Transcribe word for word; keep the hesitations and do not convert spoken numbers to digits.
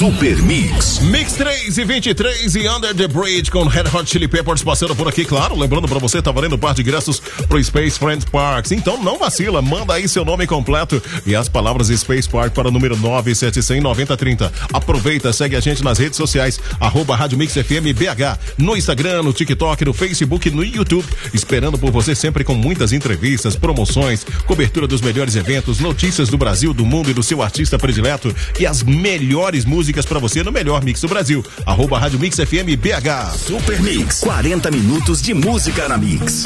Super Mix. Mix três e vinte e três e Under the Bridge com Red Hot Chili Peppers passando por aqui, claro. Lembrando pra você, tá valendo par de ingressos pro Space Friends Parks. Então não vacila, manda aí seu nome completo e as palavras Space Park para o número nove sete zero zero, nove zero três zero. Aproveita, segue a gente nas redes sociais, arroba Rádio Mix F M B H, no Instagram, no TikTok, no Facebook, no YouTube, esperando por você sempre com muitas entrevistas, promoções, cobertura dos melhores eventos, notícias do Brasil, do mundo e do seu artista predileto e as melhores músicas pra você no melhor mix do Brasil. Arroba Rádio Mix F M B H. Super Mix, quarenta minutos de música na Mix.